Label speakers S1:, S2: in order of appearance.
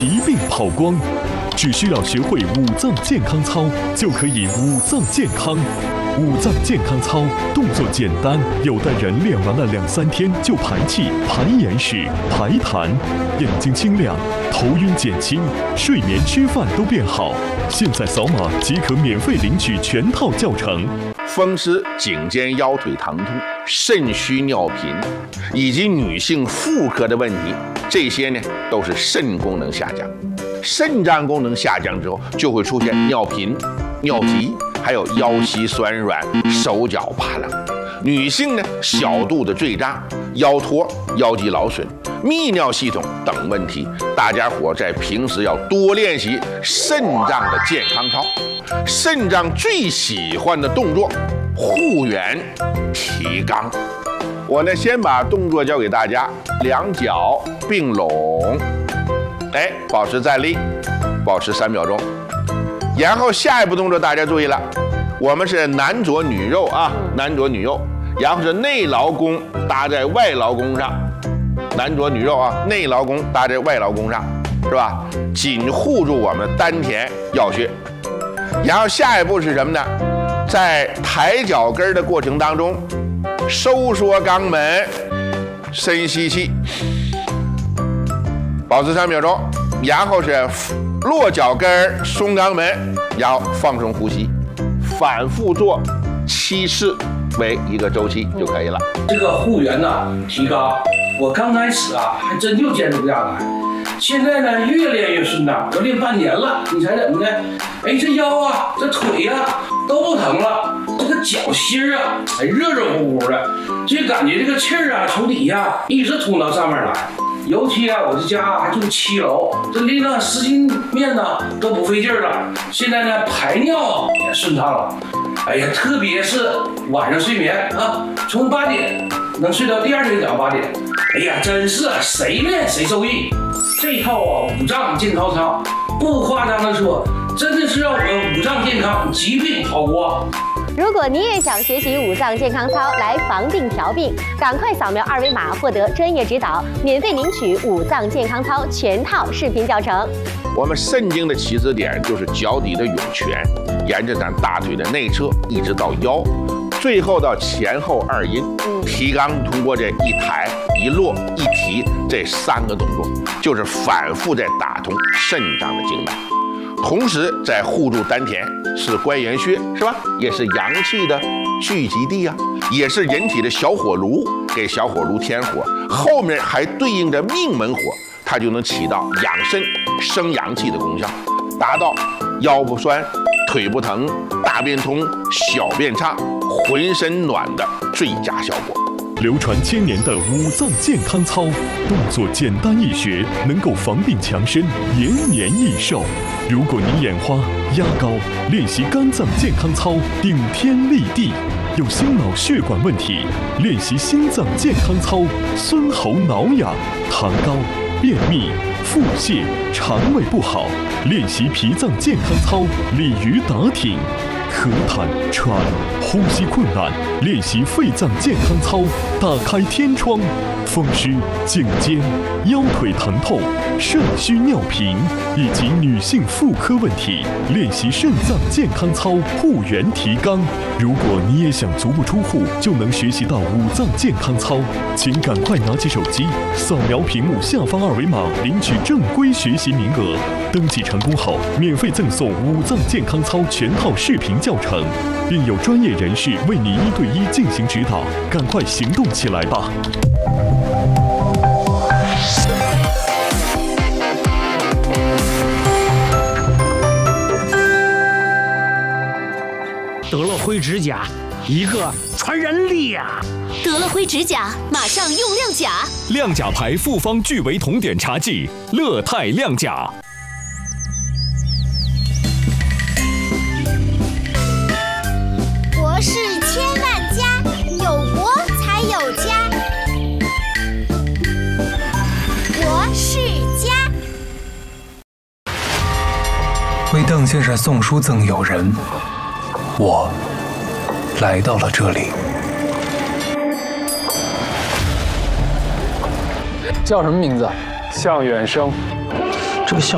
S1: 一并跑光。只需要学会五脏健康操，就可以五脏健康。五脏健康操动作简单，有的人练完了2-3天就排气、排眼屎、排痰，眼睛清亮，头晕减轻，睡眠吃饭都变好。现在扫码即可免费领取全套教程。
S2: 风湿、颈肩腰腿疼痛、肾虚尿频，以及女性妇科的问题，这些呢都是肾功能下降。肾脏功能下降之后，就会出现尿频、尿急，还有腰膝酸软、手脚发冷。女性呢，小肚子坠胀、腰托、腰肌劳损、泌尿系统等问题，大家伙在平时要多练习肾脏的健康操。肾脏最喜欢的动作，护圆提肛。我呢，先把动作教给大家，两脚并拢，保持站立，保持3秒钟。然后下一步动作大家注意了，我们是男左女右啊，男左女右，然后是内劳宫搭在外劳宫上，男左女右啊，内劳宫搭在外劳宫上，是吧？紧护住我们丹田要穴。然后下一步是什么呢？在抬脚跟的过程当中，收缩肛门，深吸气，保持3秒钟，然后是落脚跟，松肛门，然后放松呼吸，反复做7次为一个周期就可以了。
S3: 这个护圆呢，提肛，我刚开始啊还真就坚持不下来，现在呢越练越顺畅，都练半年了。你猜怎么的？这腰啊，这腿啊都不疼了，这个脚心啊还热热乎乎的，就感觉这个气儿啊从底下一直通到上面来。尤其啊，我这家还住7楼，这拎那湿巾面呢都不费劲儿了。现在呢排尿也顺畅了。特别是晚上睡眠啊，从8点能睡到第2天早上8点。真是谁练谁受益。这套五脏健康操，不夸张的说，真的是让我们五脏健康，疾病跑光。
S4: 如果你也想学习五脏健康操来防病调病，赶快扫描2维码获得专业指导，免费领取五脏健康操全套视频教程。
S2: 我们肾经的起始点就是脚底的涌泉，沿着咱大腿的内侧一直到腰，最后到前后2阴。提肛通过这一抬、一落、一提这3个动作，就是反复在打通肾脏的经脉。同时在护住丹田，是关元穴，是吧？也是阳气的聚集地啊，也是人体的小火炉，给小火炉添火。后面还对应着命门火，它就能起到养肾、生阳气的功效，达到腰不酸、腿不疼、大便通、小便畅、浑身暖的最佳效果。
S1: 流传1000年的五脏健康操，动作简单易学，能够防病强身，延年益寿。如果你眼花、压高，练习肝脏健康操，顶天立地；有心脑血管问题，练习心脏健康操，孙喉挠痒；痰高、便秘、腹泻、肠胃不好，练习脾脏健康操，鲤鱼打挺；咳痰、喘、呼吸困难，练习肺脏健康操，打开天窗；风湿、颈肩、腰腿疼痛、肾虚尿频以及女性妇科问题，练习肾脏健康操，护圆提肛。如果你也想足不出户就能学习到五脏健康操，请赶快拿起手机，扫描屏幕下方2维码，领取正规学习名额。登记成功后，免费赠送五脏健康操全套视频教程，并有专业人士为你1对1进行指导。赶快行动起来吧！
S5: 得了灰指甲，一个传染力呀！
S6: 得了灰指甲，马上用亮甲。
S7: 亮甲牌复方聚维酮碘茶剂，乐泰亮甲。
S8: 国事千万家，有国才有家。国事家。
S9: 为邓先生送书赠友人，我来到了这里。
S10: 叫什么名字？
S9: 向远生。
S10: 这个向